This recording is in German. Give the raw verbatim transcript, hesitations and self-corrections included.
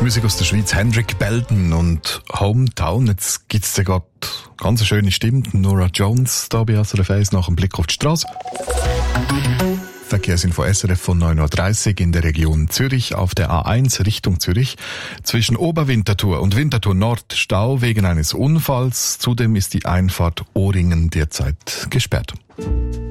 Musik aus der Schweiz, Hendrik Belden und Hometown. Jetzt gibt es ja gerade ganz eine schöne Stimme, Nora Jones, da bei S R F eins nach dem Blick auf die Straße. Verkehrsinfo S R F von neun Uhr dreißig in der Region Zürich auf der A eins Richtung Zürich. Zwischen Oberwinterthur und Winterthur Nord Stau wegen eines Unfalls. Zudem ist die Einfahrt Ohringen derzeit gesperrt.